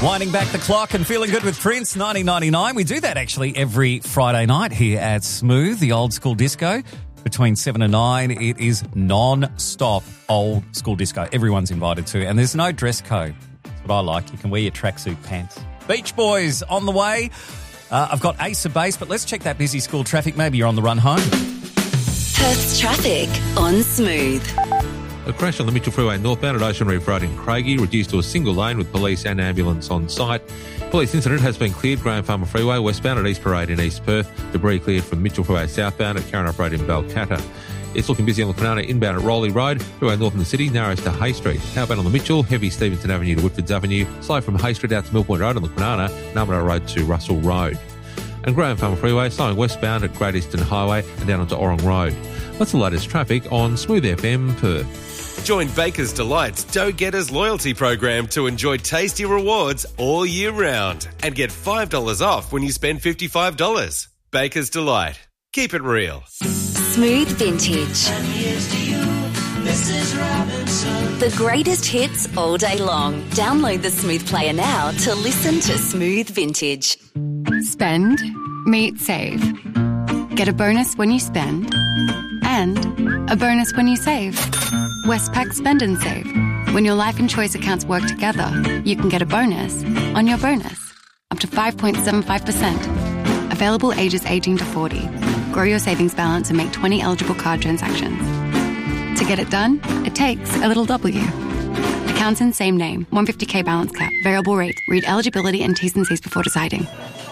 Winding back the clock and feeling good with Prince, 1999. We do that actually every Friday night here at Smooth, the old school disco. Between 7 and 9, it is non-stop old school disco. Everyone's invited to, and there's no dress code. That's what I like. You can wear your tracksuit pants. Beach Boys on the way. I've got Ace of Base, but let's check that busy school traffic. Maybe you're on the run home. Perth's traffic on Smooth. A crash on the Mitchell Freeway northbound at Ocean Reef Road in Craigie, reduced to a single lane with police and ambulance on site. Police incident has been cleared. Graham Farmer Freeway westbound at East Parade in East Perth. Debris cleared from Mitchell Freeway southbound at Karrinyup Road in Balcatta. It's looking busy on the Kwinana inbound at Rowley Road. Freeway north in the city narrows to Hay Street. Outbound on the Mitchell, heavy Stevenson Avenue to Whitfords Avenue. Slow from Hay Street out to Mill Point Road on the Kwinana, Narmadale Road to Russell Road. And Graham Farmer Freeway slowing westbound at Great Eastern Highway and down onto Orong Road. That's the latest traffic on Smooth FM Perth. Join Baker's Delight's Dough Getters loyalty program to enjoy tasty rewards all year round and get $5 off when you spend $55. Baker's Delight. Keep it real. Smooth Vintage. And here's to you, Mrs. Robinson. The greatest hits all day long. Download the Smooth player now to listen to Smooth Vintage. Spend, meet, save. Get a bonus when you spend and a bonus when you save. Westpac Spend and Save. When your life and choice accounts work together, you can get a bonus on your bonus, up to 5.75%. Available ages 18 to 40. Grow your savings balance and make 20 eligible card transactions. To get it done, it takes a little W. Accounts in same name, 150k balance cap, variable rate. Read eligibility and T's and C's before deciding.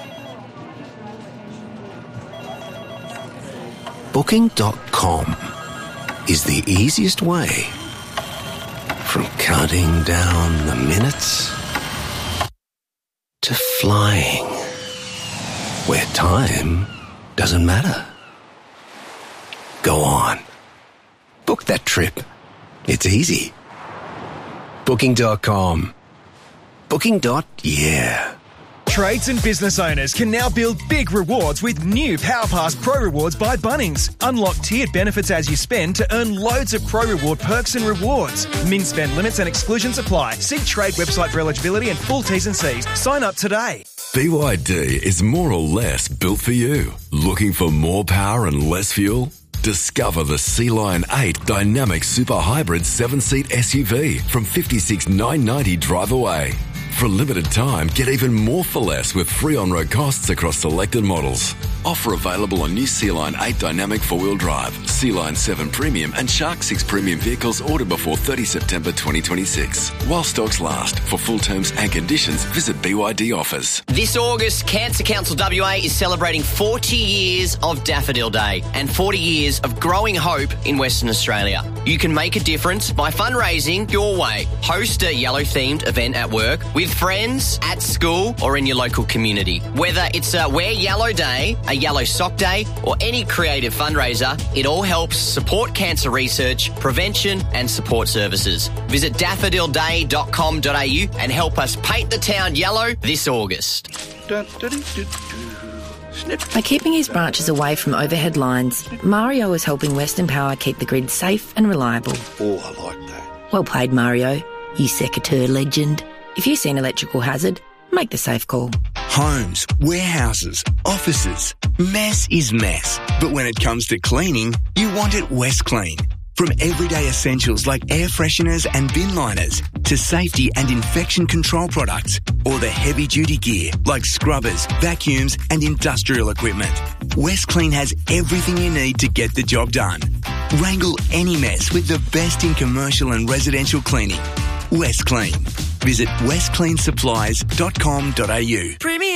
Booking.com is the easiest way from counting down the minutes to flying where time doesn't matter. Go on. Book that trip. It's easy. Booking.com. Booking.yeah. Trades and business owners can now build big rewards with new PowerPass Pro Rewards by Bunnings. Unlock tiered benefits as you spend to earn loads of Pro Reward perks and rewards. Min spend limits and exclusions apply. See Trade website for eligibility and full T's and C's. Sign up today. BYD is more or less built for you. Looking for more power and less fuel? Discover the Sea Lion 8 Dynamic Super Hybrid 7-seat SUV from $56,990 drive away. For a limited time, get even more for less with free on-road costs across selected models. Offer available on new Sea Lion 8 Dynamic 4-wheel drive, Sea Lion 7 Premium and Shark 6 Premium vehicles ordered before 30 September 2026. While stocks last. For full terms and conditions, visit BYD offers. This August, Cancer Council WA is celebrating 40 years of Daffodil Day and 40 years of growing hope in Western Australia. You can make a difference by fundraising your way. Host a yellow-themed event at work, with friends, at school, or in your local community. Whether it's a Wear Yellow Day, a Yellow Sock Day, or any creative fundraiser, it all helps support cancer research, prevention, and support services. Visit daffodilday.com.au and help us paint the town yellow this August. By keeping his branches away from overhead lines, Mario is helping Western Power keep the grid safe and reliable. Oh, I like that. Well played, Mario, you secateurs legend. If you see an electrical hazard, make the safe call. Homes, warehouses, offices. Mess is mess. But when it comes to cleaning, you want it West Clean. From everyday essentials like air fresheners and bin liners to safety and infection control products, or the heavy-duty gear like scrubbers, vacuums and industrial equipment, West Clean has everything you need to get the job done. Wrangle any mess with the best in commercial and residential cleaning. West Clean. Visit westcleansupplies.com.au. Premium